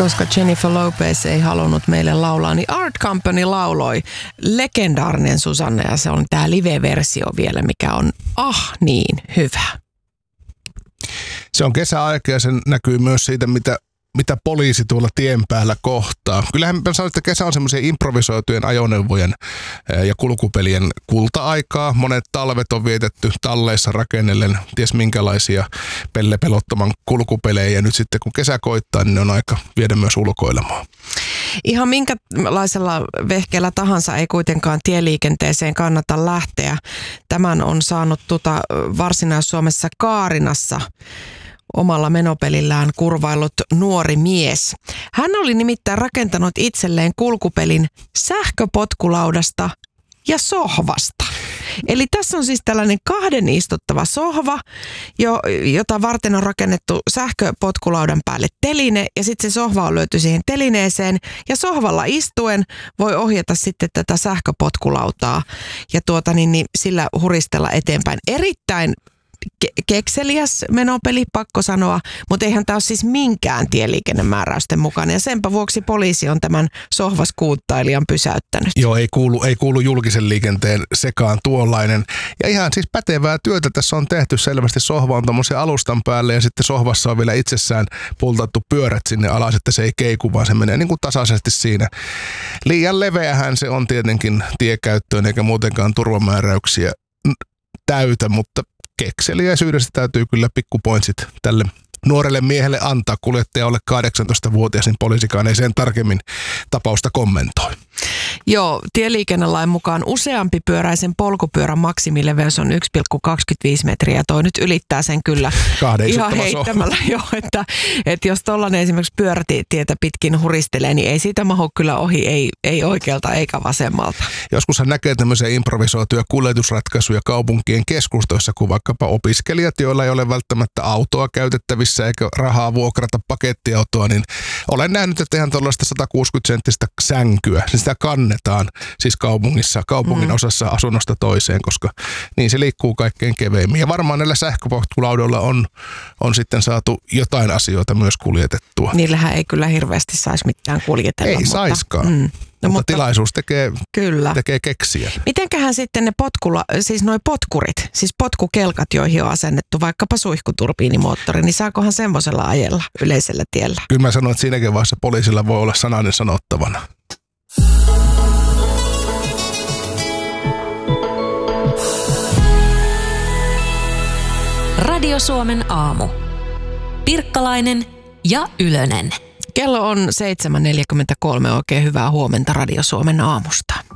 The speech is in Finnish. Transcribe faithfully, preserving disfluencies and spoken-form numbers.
koska Jennifer Lopez ei halunnut meille laulaa, niin Art Company lauloi legendaarinen Susanne, ja se on tämä live-versio vielä, mikä on ah niin hyvä. Se on kesäaika ja se näkyy myös siitä, mitä mitä poliisi tuolla tien päällä kohtaa. Kyllähän mä sanoin, että kesä on semmoisia improvisoitujen ajoneuvojen ja kulkupelien kulta-aikaa. Monet talvet on vietetty talleissa rakennellen ties minkälaisia pellepelottoman kulkupelejä. Ja nyt sitten kun kesä koittaa, niin ne on aika viedä myös ulkoilemaan. Ihan minkälaisella vehkeellä tahansa ei kuitenkaan tieliikenteeseen kannata lähteä. Tämän on saanut tuota Varsinais-Suomessa Kaarinassa omalla menopelillään kurvaillut nuori mies. Hän oli nimittäin rakentanut itselleen kulkupelin sähköpotkulaudasta ja sohvasta. Eli tässä on siis tällainen kahden istuttava sohva, jo, jota varten on rakennettu sähköpotkulaudan päälle teline, ja sitten se sohva on löyty siihen telineeseen, ja sohvalla istuen voi ohjata sitten tätä sähköpotkulautaa ja tuota niin, niin sillä huristella eteenpäin. Erittäin ke- kekseliäs menopeli, pakko sanoa, mutta eihän tämä ole siis minkään tieliikennemääräysten mukana, ja senpä vuoksi poliisi on tämän sohvaskuuttailijan pysäyttänyt. Joo, ei kuulu, ei kuulu julkisen liikenteen sekaan tuollainen. Ja ihan siis pätevää työtä tässä on tehty selvästi. Sohva on tommoisen alustan päälle ja sitten sohvassa on vielä itsessään pultattu pyörät sinne alas, että se ei keiku, vaan se menee niin kuin tasaisesti siinä. Liian leveähän se on tietenkin tiekäyttöön eikä muutenkaan turvamääräyksiä täytä, mutta kekseliäisyydestä täytyy kyllä pikkupointsit tälle nuorelle miehelle antaa. Kuljettaja alle kahdeksantoistavuotias, niin poliisikaan ei sen tarkemmin tapausta kommentoi. Joo, tieliikennelain mukaan useampi pyöräisen polkupyörän maksimileveys on yksi pilkku kaksikymmentäviisi metriä, ja toi nyt ylittää sen kyllä ihan heittämällä. Joo, että, että jos tollainen esimerkiksi pyörätietä pitkin huristelee, niin ei siitä mahu kyllä ohi, ei, ei oikealta eikä vasemmalta. Joskushan näkee tämmöisiä improvisoituja kuljetusratkaisuja kaupunkien keskustoissa, kuin vaikkapa opiskelijat, joilla ei ole välttämättä autoa käytettävissä eikä rahaa vuokrata pakettiautoa, niin olen nähnyt, että ihan tuollaista sata kuusikymmentä senttistä sänkyä, niin sitä kannetaan siis kaupungissa, kaupungin mm. osassa asunnosta toiseen, koska niin se liikkuu kaikkein keveimmin. Ja varmaan näillä sähköpotkulaudoilla on, on sitten saatu jotain asioita myös kuljetettua. Niillähän ei kyllä hirveästi saisi mitään kuljetella. Ei mutta, saiskaan. Mm. No, mutta, mutta tilaisuus tekee, kyllä. tekee keksiä. Mitenköhän sitten ne potkula, siis noi potkurit, siis potkukelkat, joihin on asennettu vaikkapa suihkuturbiinimoottori, niin saakohan semmoisella ajella yleisellä tiellä? Kyllä mä sanon, että siinäkin vaiheessa poliisilla voi olla sananen sanottavana. Radio Suomen aamu. Pirkkalainen ja Ylönen. Kello on seitsemän neljäkymmentäkolme. Oikein hyvää huomenta Radio Suomen aamusta.